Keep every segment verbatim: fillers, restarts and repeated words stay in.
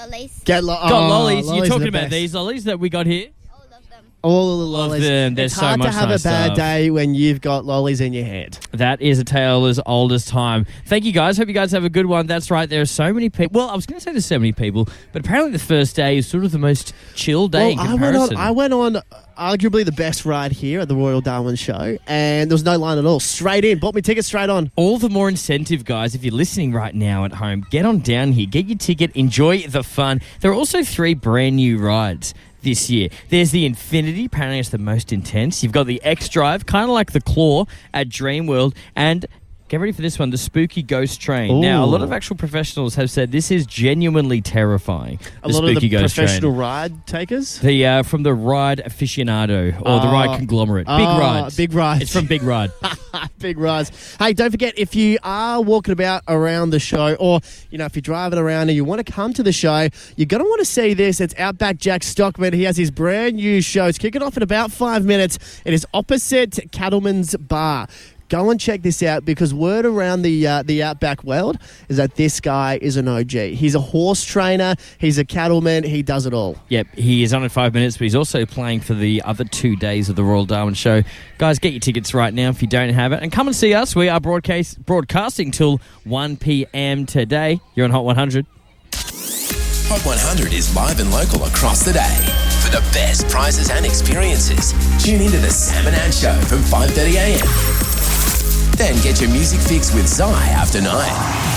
lollies. Get lo- Got oh, lollies. You're lollies are talking the about best. these lollies that we got here? All of the Love lollies. them. There's It's so hard much to have nice a bad stuff. day when you've got lollies in your hand. That is a tale as old as time. Thank you, guys. Hope you guys have a good one. That's right. There are so many people. Well, I was going to say there's so many people, but apparently the first day is sort of the most chill day in Well, I went comparison. on. I went on arguably the best ride here at the Royal Darwin Show, and there was no line at all. Straight in, bought me tickets straight on. All the more incentive, guys, if you're listening right now at home, get on down here, get your ticket, enjoy the fun. There are also three brand new rides this year. There's the Infinity, apparently it's the most intense. You've got the X-Drive, kind of like the Claw at Dreamworld, and get ready for this one, the Spooky Ghost Train. Ooh. Now, a lot of actual professionals have said this is genuinely terrifying. A the lot Spooky of the Ghost professional Train. ride takers. The uh, from the Ride Aficionado or the Oh. Ride Conglomerate. Big Oh, Rides. Big Rides. It's from Big Ride. Big rides. Hey, don't forget, if you are walking about around the show, or, you know, if you're driving around and you want to come to the show, you're going to want to see this. It's Outback Jack Stockman. He has his brand new show. It's kicking off in about five minutes. It is opposite Cattleman's Bar. Go and check this out, because word around the uh, the Outback world is that this guy is an O G. He's a horse trainer. He's a cattleman. He does it all. Yep, he is on in five minutes, but he's also playing for the other two days of the Royal Darwin Show. Guys, get your tickets right now if you don't have it. And come and see us. We are broadcast, broadcasting till one p.m. today. You're on Hot one hundred. Hot one hundred is live and local across the day. For the best prizes and experiences, tune into the Sam and Ann Show from five thirty a.m. Then get your music fix with Zai after nine.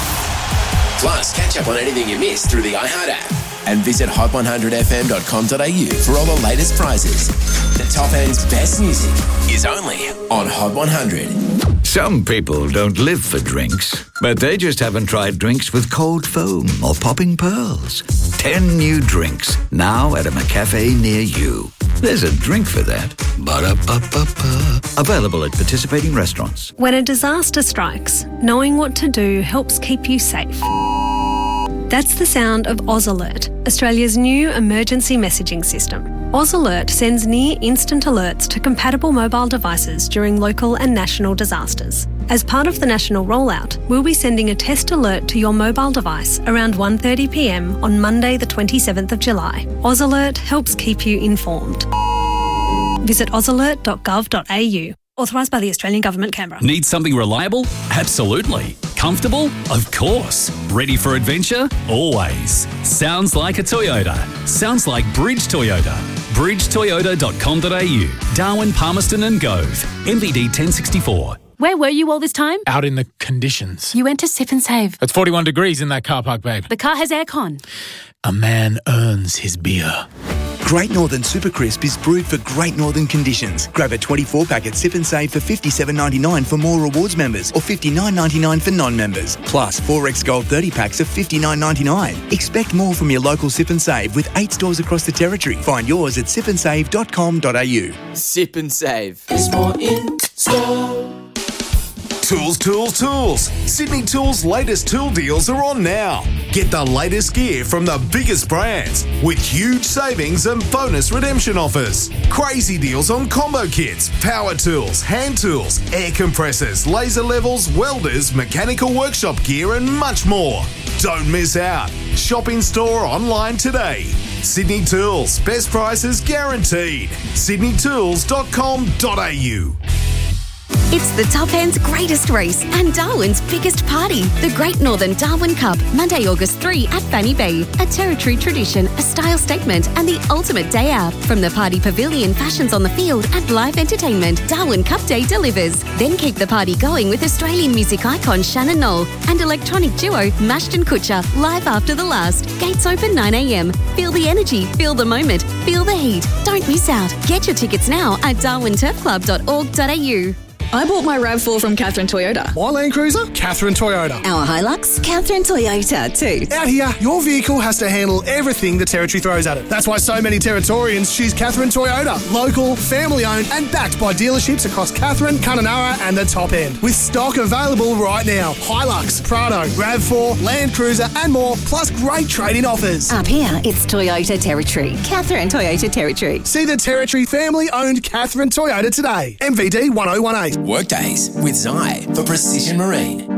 Plus, catch up on anything you missed through the iHeart app. And visit hot one hundred f m dot com dot a u for all the latest prizes. The top end's best music is only on Hot one hundred. Some people don't live for drinks, but they just haven't tried drinks with cold foam or popping pearls. Ten new drinks, now at a McCafe near you. There's a drink for that. Ba-da-ba-ba-ba. Available at participating restaurants. When a disaster strikes, knowing what to do helps keep you safe. That's the sound of Oz Alert, Australia's new emergency messaging system. Oz Alert sends near-instant alerts to compatible mobile devices during local and national disasters. As part of the national rollout, we'll be sending a test alert to your mobile device around one thirty p.m. on Monday the twenty-seventh of July. Oz Alert helps keep you informed. Visit oz alert dot gov dot a u. Authorised by the Australian Government, Canberra. Need something reliable? Absolutely. Comfortable? Of course. Ready for adventure? Always. Sounds like a Toyota. Sounds like Bridge Toyota. bridge toyota dot com dot a u. Darwin, Palmerston and Gove. M V D ten sixty-four. Where were you all this time? Out in the conditions. You went to Sip and Save. It's forty-one degrees in that car park, babe. The car has aircon. A man earns his beer. Great Northern Super Crisp is brewed for Great Northern conditions. Grab a twenty-four pack at Sip and Save for fifty-seven ninety-nine for more rewards members or fifty-nine ninety-nine for non-members. Plus, four X Gold thirty packs of fifty-nine ninety-nine. Expect more from your local Sip and Save with eight stores across the territory. Find yours at sip and save dot com dot a u. Sip and Save. There's more in store. Tools, tools, tools. Sydney Tools' latest tool deals are on now. Get the latest gear from the biggest brands with huge savings and bonus redemption offers. Crazy deals on combo kits, power tools, hand tools, air compressors, laser levels, welders, mechanical workshop gear and much more. Don't miss out. Shop in store or online today. Sydney Tools, best prices guaranteed. sydney tools dot com dot a u. It's the Top End's greatest race and Darwin's biggest party. The Great Northern Darwin Cup, Monday, August third at Fanny Bay. A territory tradition, a style statement and the ultimate day out. From the party pavilion, fashions on the field and live entertainment, Darwin Cup Day delivers. Then keep the party going with Australian music icon Shannon Knoll and electronic duo Mashton Kutcher live after the last. Gates open nine a.m. Feel the energy, feel the moment, feel the heat. Don't miss out. Get your tickets now at darwin turf club dot org dot a u. I bought my RAV four from Catherine Toyota. My Land Cruiser? Catherine Toyota. Our Hilux? Catherine Toyota too. Out here, your vehicle has to handle everything the Territory throws at it. That's why so many Territorians choose Catherine Toyota. Local, family-owned and backed by dealerships across Catherine, Kununurra and the Top End. With stock available right now. Hilux, Prado, RAV four, Land Cruiser and more, plus great trade-in offers. Up here, it's Toyota Territory. Catherine Toyota Territory. See the Territory family-owned Catherine Toyota today. M V D one oh one eight. Workdays with Zai for Precision Marine.